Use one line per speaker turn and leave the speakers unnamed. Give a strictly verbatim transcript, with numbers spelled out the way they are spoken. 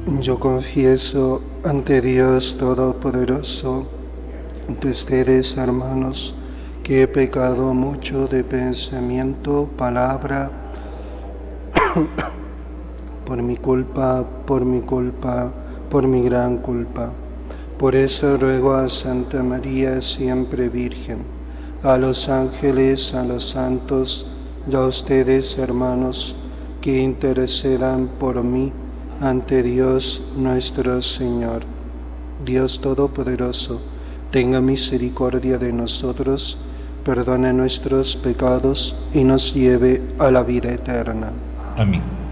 Yo confieso ante Dios Todopoderoso, ante ustedes, hermanos, que he pecado mucho de pensamiento, palabra, por mi culpa, por mi culpa, por mi gran culpa. Por eso ruego a Santa María, siempre Virgen, a los ángeles, a los santos, y a ustedes, hermanos, que intercedan por mí ante Dios nuestro Señor. Dios Todopoderoso, tenga misericordia de nosotros, perdone nuestros pecados y nos lleve a la vida eterna.
Amén.